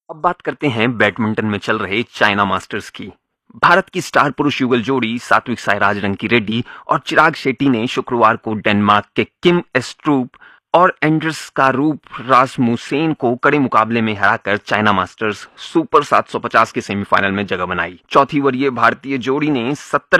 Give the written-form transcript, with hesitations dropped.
अब बात करते हैं बैडमिंटन में चल रहे चाइना मास्टर्स की। भारत की स्टार पुरुष युगल जोड़ी सात्विक साईराज रंकी रेड्डी और चिराग शेट्टी ने शुक्रवार को डेनमार्क के किम एस्ट्रूप और एंडर्स कारूप रासमुसेन को कड़े मुकाबले में हराकर चाइना मास्टर्स सुपर 750 के सेमीफाइनल में जगह बनाई। चौथी वरीय भारतीय जोड़ी ने 70